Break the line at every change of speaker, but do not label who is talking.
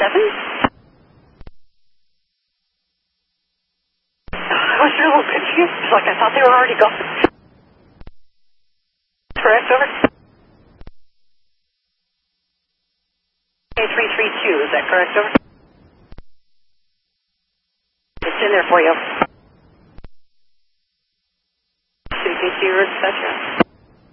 I was a little confused. It's like I thought they were already gone. Correct, over. A332, is that correct, over? It's in there for you.